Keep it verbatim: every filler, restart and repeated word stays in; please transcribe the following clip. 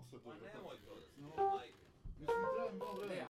sve to. Ma nemoj to da se No. majke. Mislim, treba malo vremena.